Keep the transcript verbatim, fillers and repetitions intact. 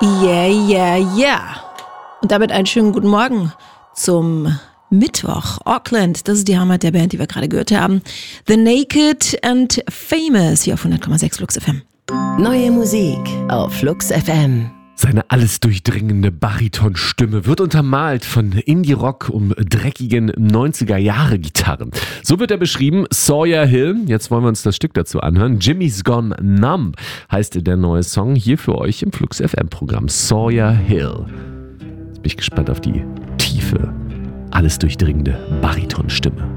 Yeah, yeah, yeah. Und damit einen schönen guten Morgen zum Mittwoch. Auckland, das ist die Heimat der Band, die wir gerade gehört haben. The Naked and Famous hier auf hundert Komma sechs Flux F M. Neue Musik auf Flux F M. Seine alles durchdringende Baritonstimme wird untermalt von Indie-Rock um dreckigen neunziger-Jahre-Gitarren. So wird er beschrieben, Sawyer Hill. Jetzt wollen wir uns das Stück dazu anhören. Jimmy's Gone Numb heißt der neue Song hier für euch im Flux F M-Programm. Sawyer Hill. Jetzt bin ich gespannt auf die tiefe, alles durchdringende Baritonstimme.